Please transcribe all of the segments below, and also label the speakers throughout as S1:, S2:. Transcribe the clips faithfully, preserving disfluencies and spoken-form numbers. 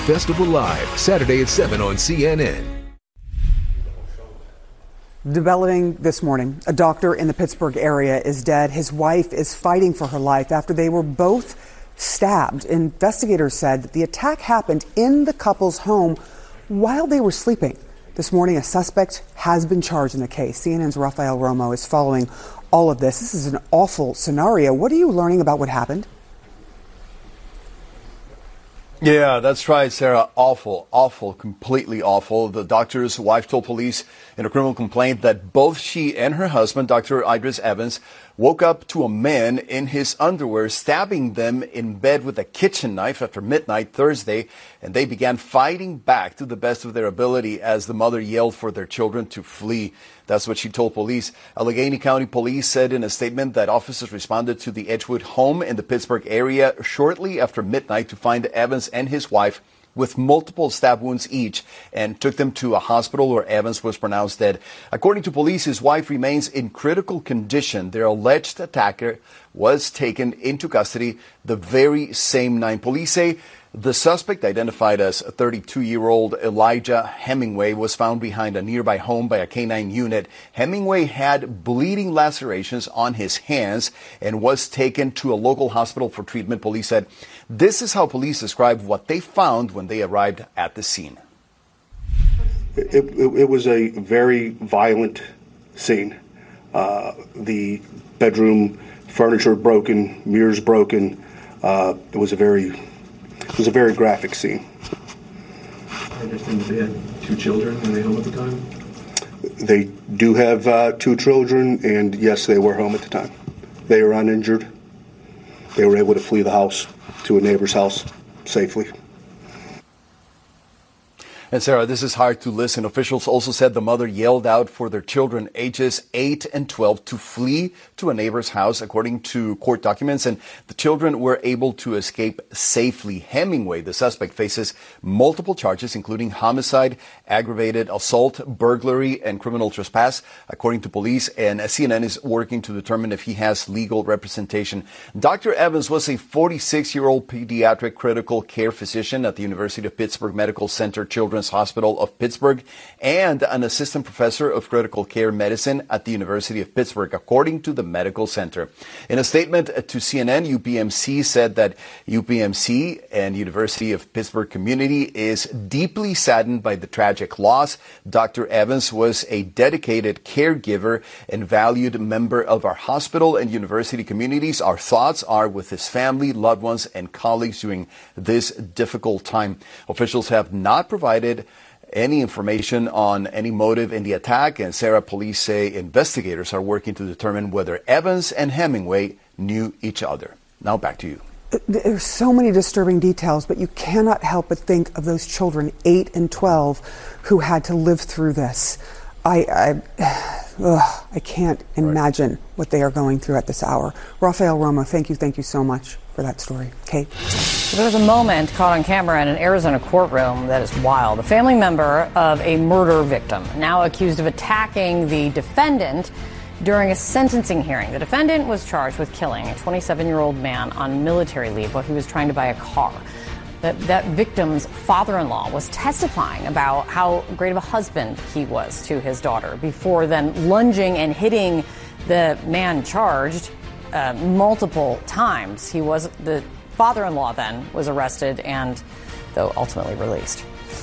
S1: Festival Live, Saturday at seven on C N N.
S2: Developing this morning, a doctor in the Pittsburgh area is dead. His wife is fighting for her life after they were both stabbed. Investigators said that the attack happened in the couple's home while they were sleeping. This morning, a suspect has been charged in the case. C N N's Rafael Romo is following all of this. This is an awful scenario. What are you learning about what happened?
S3: Yeah, that's right, Sarah. Awful, awful, completely awful. The doctor's wife told police in a criminal complaint that both she and her husband, Doctor Idris Evans, woke up to a man in his underwear stabbing them in bed with a kitchen knife after midnight Thursday, and they began fighting back to the best of their ability as the mother yelled for their children to flee. That's what she told police. Allegheny County Police said in a statement that officers responded to the Edgewood home in the Pittsburgh area shortly after midnight to find Evans and his wife with multiple stab wounds each and took them to a hospital where Evans was pronounced dead. According to police, his wife remains in critical condition. Their alleged attacker was taken into custody the very same night. Police say the suspect, identified as thirty-two-year-old Elijah Hemingway, was found behind a nearby home by a K nine unit. Hemingway had bleeding lacerations on his hands and was taken to a local hospital for treatment. Police said this is how police described what they found when they arrived at the scene.
S4: It, it, it was a very violent scene. Uh, the bedroom furniture broken, mirrors broken. Uh, it was a very It was a very graphic scene.
S5: I understand they had two children. Were they home at the time?
S4: They do have uh, two children, and yes, they were home at the time. They were uninjured. They were able to flee the house to a neighbor's house safely.
S3: And Sarah, this is hard to listen. Officials also said the mother yelled out for their children ages eight and twelve to flee to a neighbor's house, according to court documents, and the children were able to escape safely. Hemingway, the suspect, faces multiple charges, including homicide, aggravated assault, burglary, and criminal trespass, according to police, and C N N is working to determine if he has legal representation. Doctor Evans was a forty-six-year-old pediatric critical care physician at the University of Pittsburgh Medical Center Children's Hospital of Pittsburgh and an assistant professor of critical care medicine at the University of Pittsburgh, according to the medical center. In a statement to C N N, U P M C said that U P M C and University of Pittsburgh community is deeply saddened by the tragic loss. Doctor Evans was a dedicated caregiver and valued member of our hospital and university communities. Our thoughts are with his family, loved ones, and colleagues during this difficult time. Officials have not provided any information on any motive in the attack, and Sarah, police say investigators are working to determine whether Evans and Hemingway knew each other. Now back to you.
S2: There's so many disturbing details, but you cannot help but think of those children, eight and twelve, who had to live through this. I, I, ugh, I can't imagine right. what they are going through at this hour. Rafael Romo, thank you, thank you so much for that story. Kate?
S6: There was a moment caught on camera in an Arizona courtroom that is wild. A family member of a murder victim, now accused of attacking the defendant during a sentencing hearing. The defendant was charged with killing a twenty-seven-year-old man on military leave while he was trying to buy a car. That, that victim's father-in-law was testifying about how great of a husband he was to his daughter before then lunging and hitting the man charged uh, multiple times. He was the father-in-law then was arrested and, though, ultimately released.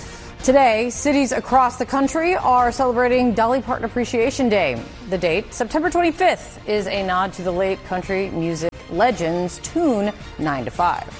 S6: Today, cities across the country are celebrating Dolly Parton Appreciation Day. The date, September twenty-fifth, is a nod to the late country music legend's tune nine to five.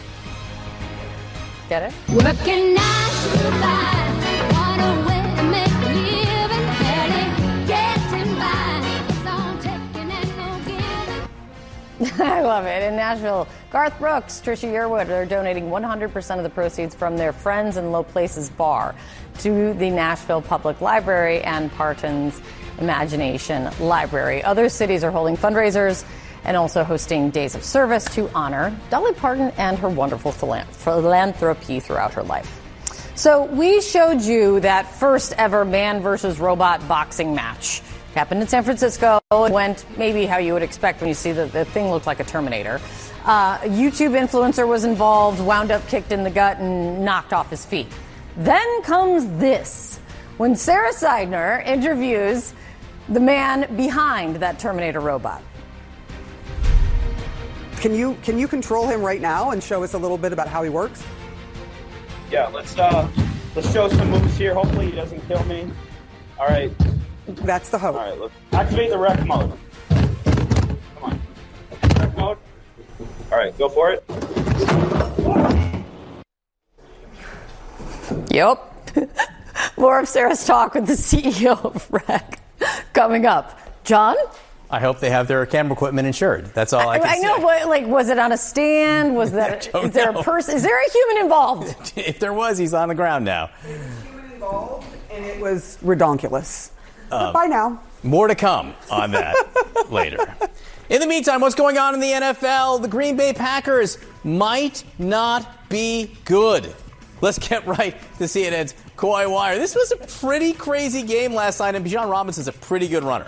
S6: Get it?
S7: Working nine to five, what a way to make a living, barely getting by, it's all taking and no giving.
S6: I love it. In Nashville, Garth Brooks, Trisha Yearwood are donating one hundred percent of the proceeds from their Friends in Low Places bar to the Nashville Public Library and Parton's Imagination Library. Other cities are holding fundraisers and also hosting days of service to honor Dolly Parton and her wonderful philanthropy throughout her life. So we showed you that first ever man versus robot boxing match. It happened in San Francisco. It went maybe how you would expect when you see that the thing looked like a Terminator. Uh, a YouTube influencer was involved, wound up kicked in the gut and knocked off his feet. Then comes this, when Sarah Seidner interviews the man behind that Terminator robot.
S2: Can you can you control him right now and show us a little bit about how he works?
S8: Yeah, let's uh, let's show some moves here. Hopefully he doesn't kill me. All right.
S2: That's the hope.
S8: All right, let's activate the rec mode. Come on. Rec mode. All right, go for it.
S6: Yep. More of Sarah's talk with the C E O of Rec coming up. John?
S9: I hope they have their camera equipment insured. That's all I can
S6: I, I know,
S9: say.
S6: but like, was it on a stand? Was that? Is there
S9: know.
S6: a person? Is there a human involved?
S9: If there was, he's on the ground now.
S2: Human involved, and it was redonkulous.
S9: Um,
S2: Bye now.
S9: More to come on that later. In the meantime, what's going on in the N F L? The Green Bay Packers might not be good. Let's get right to C N N's Kawhi Wire. This was a pretty crazy game last night, and Bijan Robinson's a pretty good runner.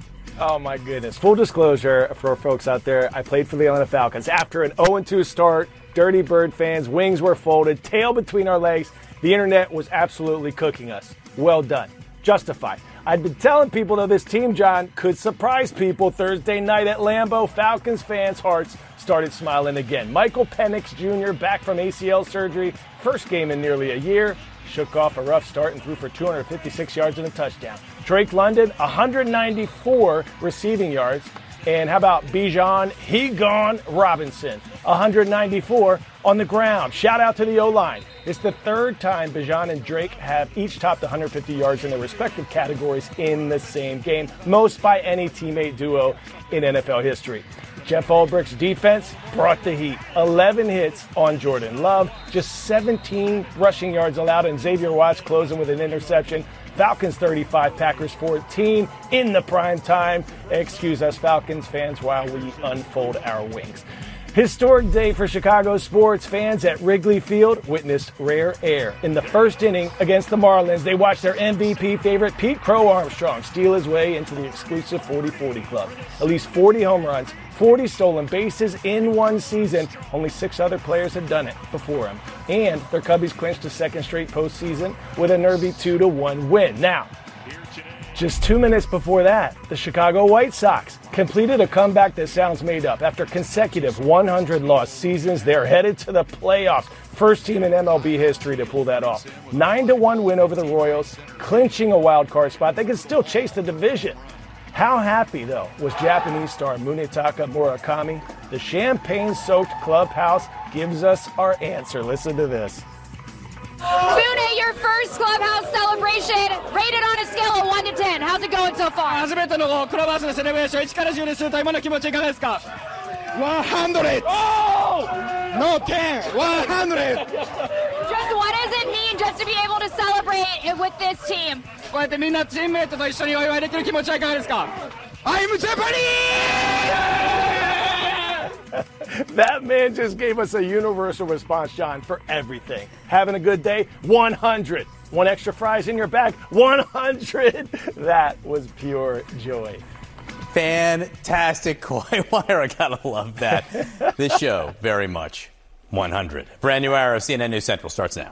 S10: Oh, my goodness. Full disclosure for folks out there, I played for the Atlanta Falcons. After an oh and two start, Dirty Bird fans, wings were folded, tail between our legs. The internet was absolutely cooking us. Well done. Justified. I'd been telling people, though, this team, John, could surprise people Thursday night at Lambeau. Falcons fans' hearts started smiling again. Michael Penix Junior back from A C L surgery, first game in nearly a year, shook off a rough start and threw for two hundred fifty-six yards and a touchdown. Drake London, one hundred ninety-four receiving yards. And how about Bijan, he gone Robinson, one hundred ninety-four on the ground. Shout out to the O-line. It's the third time Bijan and Drake have each topped one hundred fifty yards in their respective categories in the same game, most by any teammate duo in N F L history. Jeff Ulbricht's defense brought the heat. eleven hits on Jordan Love, just seventeen rushing yards allowed, and Xavier Watts closing with an interception. Falcons thirty-five, Packers fourteen in the prime time. Excuse us, Falcons fans, while we unfold our wings. Historic day for Chicago sports fans at Wrigley Field witnessed rare air. In the first inning against the Marlins, they watched their M V P favorite Pete Crow Armstrong steal his way into the exclusive forty forty club. At least forty home runs, forty stolen bases in one season. Only six other players had done it before him. And their Cubbies clinched a second straight postseason with a nervy two to one win. Now, just two minutes before that, the Chicago White Sox completed a comeback that sounds made up. After consecutive one hundred loss seasons, they're headed to the playoffs. First team in M L B history to pull that off. nine to one win over the Royals, clinching a wild card spot. They can still chase the division. How happy, though, was Japanese star Munetaka Murakami? The champagne-soaked clubhouse gives us our answer. Listen to this.
S7: Mune, your first clubhouse celebration, rated on a scale of one to ten. How's it going so far?
S11: 初めてのクラブハウスのセレブレーション、いちからじゅうにすると今の気持ちいかがですか？ one hundred! Oh! No ten! one hundred!
S7: Just what does it mean just to be able to celebrate it with this team?
S11: こうやってみんなチームメイトと一緒にお祝いできる気持ちはいかがですか？ I'm Japanese!
S10: That man just gave us a universal response, John, for everything. Having a good day? one hundred. One extra fries in your bag? one hundred. That was pure joy.
S9: Fantastic Kawhi Wire. I gotta love that. This show, very much one hundred. Brand new hour of C N N News Central starts now.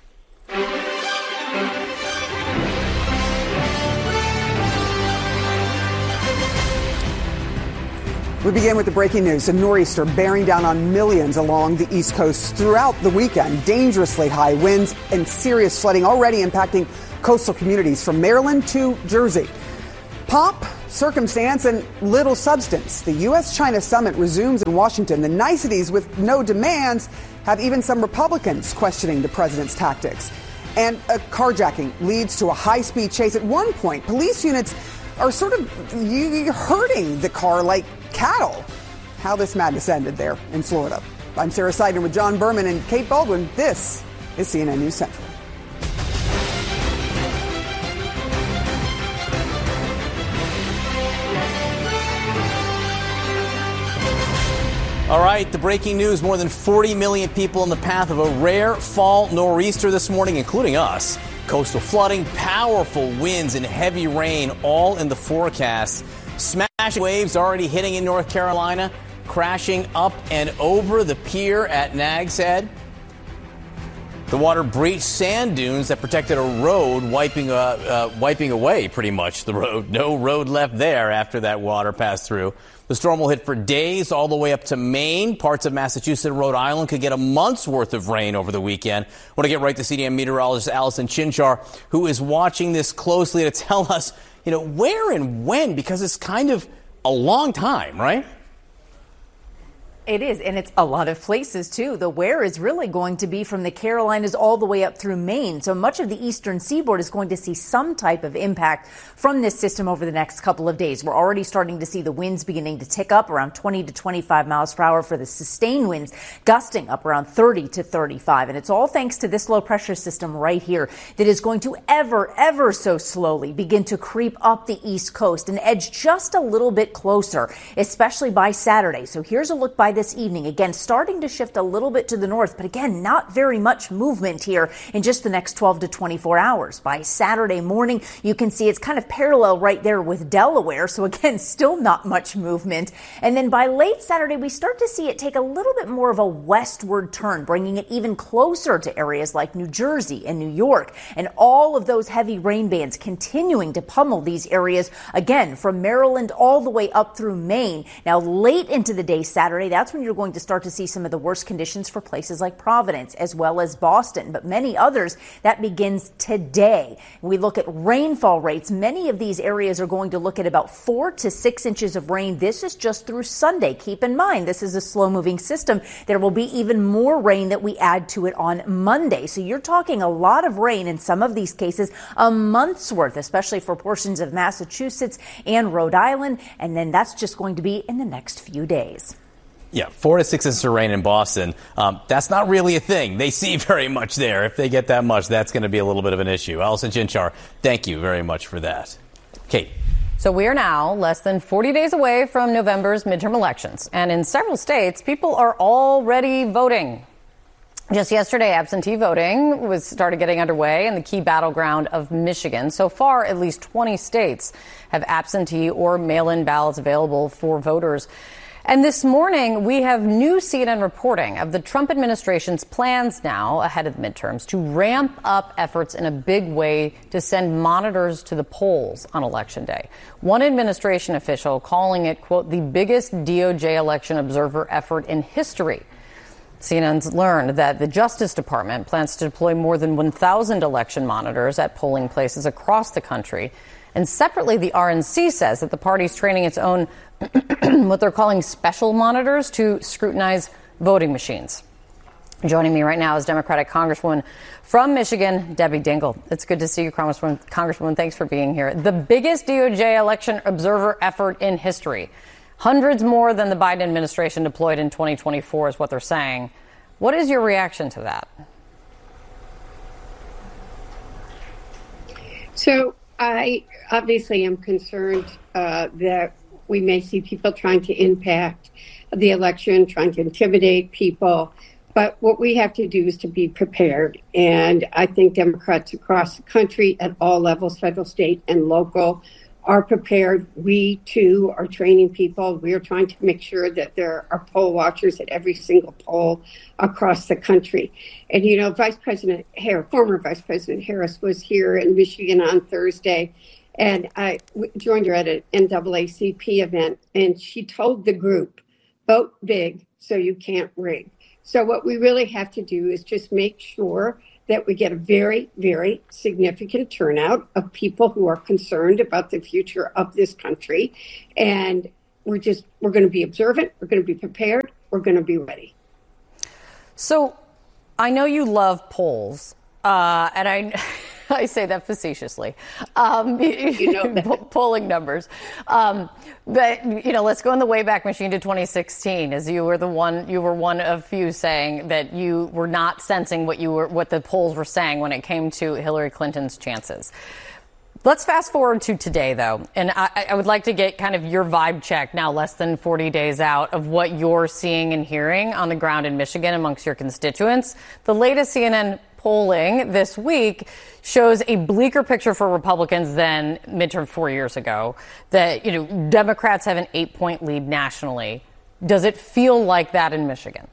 S2: We begin with the breaking news. A nor'easter bearing down on millions along the East Coast throughout the weekend. Dangerously high winds and serious flooding already impacting coastal communities from Maryland to Jersey. Pomp, circumstance, and little substance. The U S China summit resumes in Washington. The niceties with no demands have even some Republicans questioning the president's tactics. And a carjacking leads to a high-speed chase. At one point, police units are sort of herding the car like cattle. How this madness ended there in Florida. I'm Sarah Seidner with John Berman and Kate Baldwin. This is C N N News Central.
S9: All right, the breaking news. More than forty million people in the path of a rare fall nor'easter this morning, including us. Coastal flooding, powerful winds, and heavy rain all in the forecast. Smashing waves already hitting in North Carolina. crashing up and over the pier at Nag's Head. The water breached sand dunes that protected a road, wiping uh, uh, wiping away pretty much the road. No road left there after that water passed through. The storm will hit for days all the way up to Maine. Parts of Massachusetts and Rhode Island could get a month's worth of rain over the weekend. I want to get right to C N N meteorologist Allison Chinchar, who is watching this closely, to tell us, you know, where and when, because it's kind of a long time, right?
S12: It is, and it's a lot of places, too. The where is really going to be from the Carolinas all the way up through Maine. So much of the eastern seaboard is going to see some type of impact from this system over the next couple of days. We're already starting to see the winds beginning to tick up around twenty to twenty-five miles per hour for the sustained winds, gusting up around thirty to thirty-five. And it's all thanks to this low pressure system right here that is going to ever, ever so slowly begin to creep up the east coast and edge just a little bit closer, especially by Saturday. So here's a look by this evening. Again, starting to shift a little bit to the north, but again, not very much movement here in just the next twelve to twenty-four hours. By Saturday morning, you can see it's kind of parallel right there with Delaware. So again, still not much movement. And then by late Saturday, we start to see it take a little bit more of a westward turn, bringing it even closer to areas like New Jersey and New York. And all of those heavy rain bands continuing to pummel these areas, again, from Maryland all the way up through Maine. Now, late into the day Saturday, that's when you're going to start to see some of the worst conditions for places like Providence as well as Boston, but many others that begins today. We look at rainfall rates. Many of these areas are going to look at about four to six inches of rain. This is just through Sunday. Keep in mind, this is a slow moving system. There will be even more rain that we add to it on Monday. So you're talking a lot of rain in some of these cases, a month's worth, especially for portions of Massachusetts and Rhode Island. And then that's just going to be in the next few days.
S9: Yeah, four to six inches of rain in Boston. Um, that's not really a thing. They see very much there. If they get that much, that's going to be a little bit of an issue. Allison Chinchar, thank you very much for that. Kate.
S6: So we are now less than forty days away from November's midterm elections. And in several states, people are already voting. Just yesterday, absentee voting was started getting underway in the key battleground of Michigan. So far, at least twenty states have absentee or mail-in ballots available for voters. And this morning, we have new C N N reporting of the Trump administration's plans now ahead of the midterms to ramp up efforts in a big way to send monitors to the polls on Election Day. One administration official calling it, quote, the biggest D O J election observer effort in history. C N N's learned that the Justice Department plans to deploy more than one thousand election monitors at polling places across the country. And separately, the R N C says that the party's training its own what they're calling special monitors to scrutinize voting machines. Joining me right now is Democratic Congresswoman from Michigan, Debbie Dingell. It's good to see you, Congresswoman. Congresswoman, thanks for being here. The biggest D O J election observer effort in history. Hundreds more than the Biden administration deployed in twenty twenty-four is what they're saying. What is your reaction to that?
S13: So I obviously am concerned uh, that we may see people trying to impact the election, trying to intimidate people. But what we have to do is to be prepared. And I think Democrats across the country at all levels, federal, state, and local, are prepared. We, too, are training people. We are trying to make sure that there are poll watchers at every single poll across the country. And, you know, Vice President Harris, former Vice President Harris was here in Michigan on Thursday, and I joined her at an N double A C P event, and she told the group, vote big so you can't rig. So what we really have to do is just make sure that we get a very, very significant turnout of people who are concerned about the future of this country. And we're just, we're going to be observant, we're going to be prepared, we're going to be ready.
S6: So I know you love polls, uh, and I... I say that facetiously. Um, you know that. Polling numbers. Um, but, you know, let's go in the Wayback Machine to twenty sixteen, as you were the one, you were one of few saying that you were not sensing what you were, what the polls were saying when it came to Hillary Clinton's chances. Let's fast forward to today, though, and I, I would like to get kind of your vibe check now, less than forty days out, of what you're seeing and hearing on the ground in Michigan amongst your constituents. The latest C N N polling this week shows a bleaker picture for Republicans than midterm four years ago. That, you know, Democrats have an eight-point lead nationally. Does it feel like that in Michigan?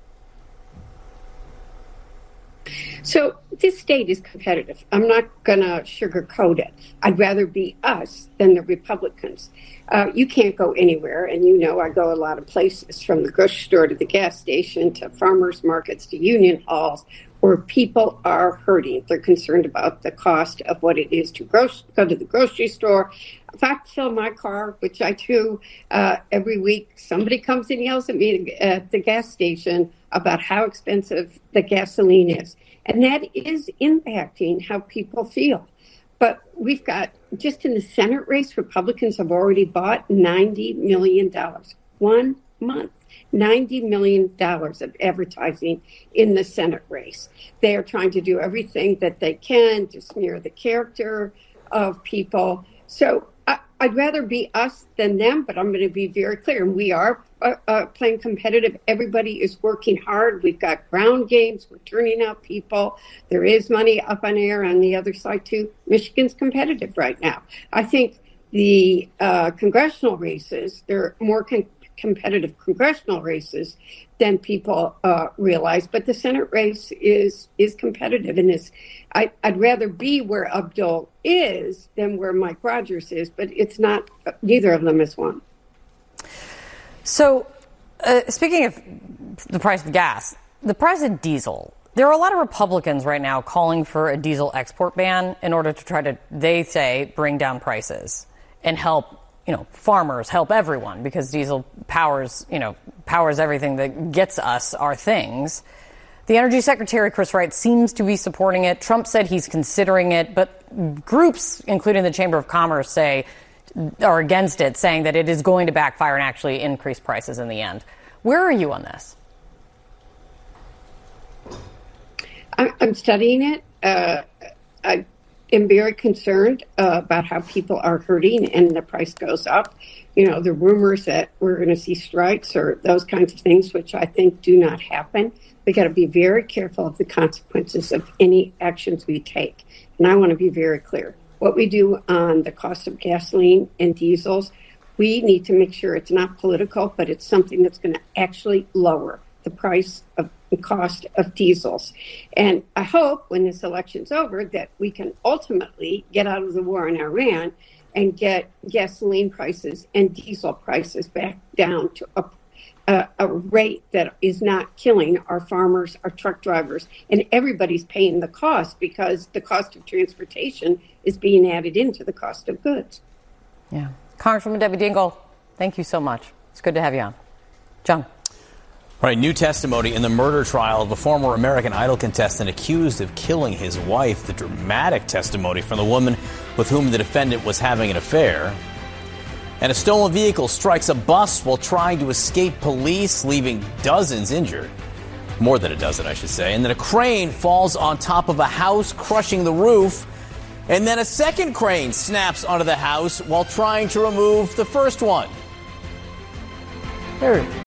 S13: So this state is competitive. I'm not going to sugarcoat it. I'd rather be us than the Republicans. Uh, you can't go anywhere, and you know I go a lot of places, from the grocery store to the gas station to farmers markets to union halls, where people are hurting. They're concerned about the cost of what it is to gro- go to the grocery store. If I fill my car, which I do uh, every week, somebody comes and yells at me at the gas station about how expensive the gasoline is. And that is impacting how people feel. But we've got, just in the Senate race, Republicans have already bought ninety million dollars. One month. ninety million dollars of advertising in the Senate race. They are trying to do everything that they can to smear the character of people. So I, I'd rather be us than them, but I'm going to be very clear. We are uh, uh, playing competitive. Everybody is working hard. We've got ground games. We're turning out people. There is money up on air on the other side, too. Michigan's competitive right now. I think the uh, congressional races, they're more con- competitive congressional races than people uh, realize. But the Senate race is is competitive, and is I, I'd rather be where Abdul is than where Mike Rogers is. But it's not. Neither of them is one.
S6: So, uh, speaking of the price of gas, the price of diesel. There are a lot of Republicans right now calling for a diesel export ban in order to try to, they say, bring down prices and help, you know, farmers, help everyone, because diesel powers, you know, powers everything that gets us our things. The Energy Secretary, Chris Wright, seems to be supporting it. Trump said he's considering it, but groups, including the Chamber of Commerce, say are against it, saying that it is going to backfire and actually increase prices in the end. Where are you on this?
S13: I'm studying it. Uh, I am very concerned uh, about how people are hurting and the price goes up. You know, the rumors that we're going to see strikes or those kinds of things, which I think do not happen. We got to be very careful of the consequences of any actions we take. And I want to be very clear. What we do on the cost of gasoline and diesels, we need to make sure it's not political, but it's something that's going to actually lower the price of the cost of diesels. And I hope when this election's over that we can ultimately get out of the war in Iran and get gasoline prices and diesel prices back down to a, a, a rate that is not killing our farmers, our truck drivers, and everybody's paying the cost, because the cost of transportation is being added into the cost of goods.
S6: Yeah. Congresswoman Debbie Dingell, thank you so much. It's good to have you on. John.
S9: Right, new testimony in the murder trial of a former American Idol contestant accused of killing his wife. The dramatic testimony from the woman with whom the defendant was having an affair. And a stolen vehicle strikes a bus while trying to escape police, leaving dozens injured. More than a dozen, I should say. And then a crane falls on top of a house, crushing the roof. And then a second crane snaps onto the house while trying to remove the first one. There.